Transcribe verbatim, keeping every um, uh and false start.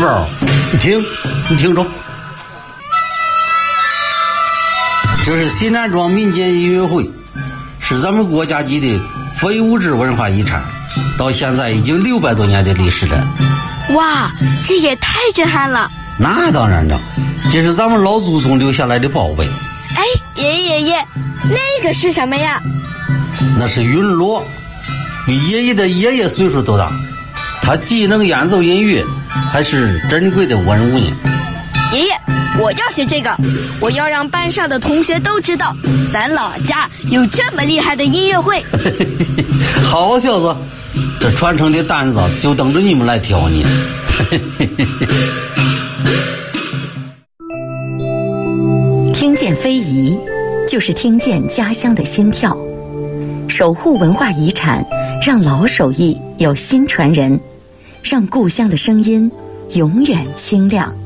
儿，你听，你听着，这是西南庄民间音乐会，是咱们国家级的非物质文化遗产，到现在已经六百多年的历史了。 哇，这也太震撼了！ 那当然了，这是咱们老祖宗留下来的宝贝。 哎，爷爷爷爷，那个是什么呀？ 那是云锣，比爷爷的爷爷岁数都大，他既能演奏音乐，还是珍贵的文物呢。 爷爷，我要学这个，我要让班上的同学都知道，咱老家有这么厉害的音乐会。 好小子，这传承的担子就等着你们来挑呢。 听见非遗，就是听见家乡的心跳。守护文化遗产，让老手艺有新传人，让故乡的声音永远清亮。